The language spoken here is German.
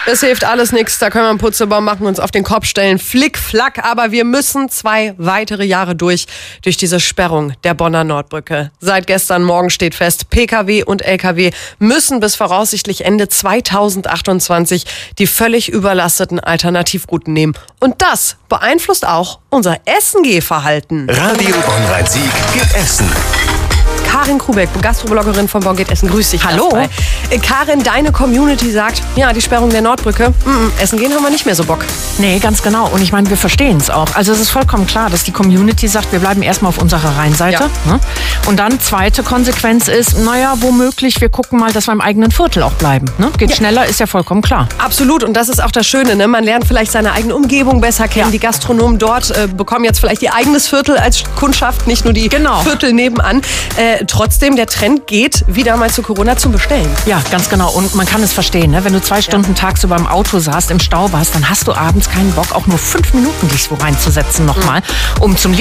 Es hilft alles nichts, da können wir einen Putzebaum machen, uns auf den Kopf stellen, flick, flack, aber wir müssen 2 weitere Jahre durch diese Sperrung der Bonner Nordbrücke. Seit gestern Morgen steht fest, Pkw und Lkw müssen bis voraussichtlich Ende 2028 die völlig überlasteten Alternativrouten nehmen. Und das beeinflusst auch unser Essen-Geh-Verhalten. Radio Bonn-Rhein-Sieg geht essen. Karin Krubeck, Gastrobloggerin von Bonn geht essen. Grüß dich. Hallo. Karin, deine Community sagt, ja, die Sperrung der Nordbrücke, essen gehen haben wir nicht mehr so Bock. Nee, ganz genau. Und ich meine, wir verstehen es auch. Also es ist vollkommen klar, dass die Community sagt, wir bleiben erstmal auf unserer Rheinseite. Ja. Ne? Und dann zweite Konsequenz ist, naja, womöglich, wir gucken mal, dass wir im eigenen Viertel auch bleiben. Ne? Geht schneller, ist ja vollkommen klar. Absolut. Und das ist auch das Schöne. Ne? Man lernt vielleicht seine eigene Umgebung besser kennen. Ja. Die Gastronomen dort bekommen jetzt vielleicht ihr eigenes Viertel als Kundschaft, nicht nur die Viertel nebenan. Trotzdem, der Trend geht, wie damals zu Corona, zum Bestellen. Ja, ganz genau. Und man kann es verstehen. Ne? Wenn du 2 Stunden tagsüber im Auto saßt, im Stau warst, dann hast du abends keinen Bock, auch nur 5 Minuten dich so reinzusetzen nochmal, um zum